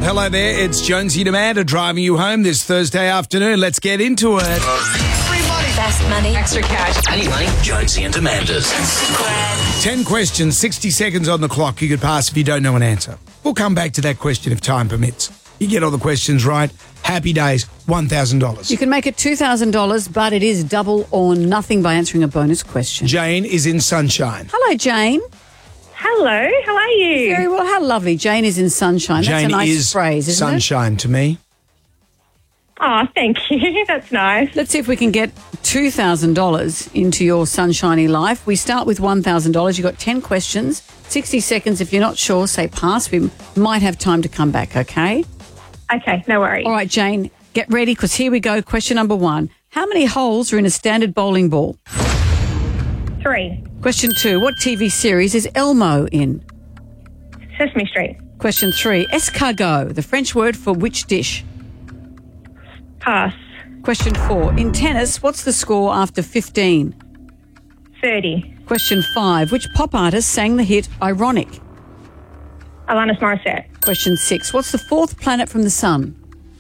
Hello there, it's Jonesy and Amanda driving you home this Thursday afternoon. Let's get into it. Free money. Best money. Extra cash. Any money? Jonesy and Amanda's. 10 questions, 60 seconds on the clock. You could pass if you don't know an answer. We'll come back to that question if time permits. You get all the questions right. Happy days, $1,000. You can make it $2,000, but it is double or nothing by answering a bonus question. Jane is in Sunshine. Hello, Jane. Hello, how are you? Very well. How lovely. Jane is in Sunshine. That's Jane a nice is phrase, isn't sunshine to me. Oh, thank you. That's nice. it? Let's see if we can get $2,000 into your sunshiny life. We start with $1,000. You've got 10 questions, 60 seconds. If you're not sure, say pass. We might have time to come back, okay? Okay, no worries. All right, Jane, get ready because here we go. Question number 1. How many holes are in a standard bowling ball? 3. Question 2. What TV series is Elmo in? Sesame Street. Question 3. Escargot, the French word for which dish? Pass. Question 4. In tennis, what's the score after 15? 30. Question 5. Which pop artist sang the hit Ironic? Alanis Morissette. Question 6. What's the fourth planet from the sun?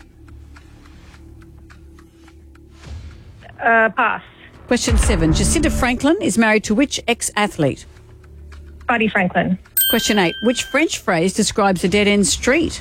Pass. Question 7. Jacinta Franklin is married to which ex-athlete? Buddy Franklin. Question 8. Which French phrase describes a dead-end street?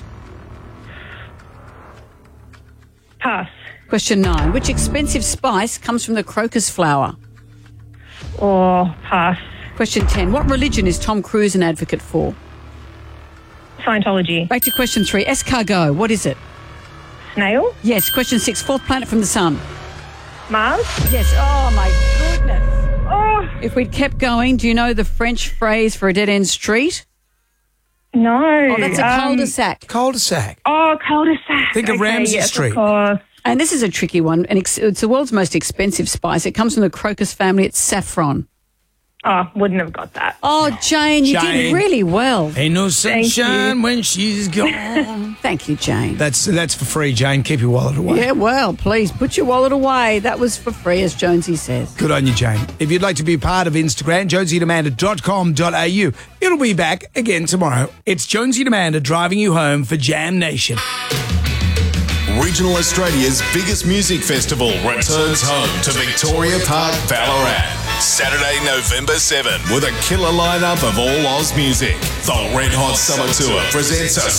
Pass. Question 9. Which expensive spice comes from the crocus flower? Or pass. Question 10. What religion is Tom Cruise an advocate for? Scientology. Back to question 3. Escargot, what is it? Snail. Yes. Question 6. Fourth planet from the sun? Mars. Yes. Oh, my goodness. Oh, If we'd kept going, do you know the French phrase for a dead-end street? no. Oh, that's a cul-de-sac. Cul-de-sac. Oh, cul-de-sac. Think of Ramsay yes, Street. Of course. And this is a tricky one, and it's the world's most expensive spice. It comes from the crocus family. It's saffron. Oh, wouldn't have got that. Oh, Jane, you did Jane. really well. Ain't no Thank sunshine you. when she's gone. Thank you, Jane. That's for free, Jane. Keep your wallet away. Yeah, well, please put your wallet away. That was for free, as Jonesy says. Good on you, Jane. If you'd like to be part of Instagram, jonesyandamanda.com.au. It'll be back again tomorrow. It's Jonesy and Amanda driving you home for Jam Nation. Regional Australia's biggest music festival returns home to Victoria Park, Ballarat. Saturday, November 7, with a killer lineup of all Oz music. The Red Hot Summer Tour presents a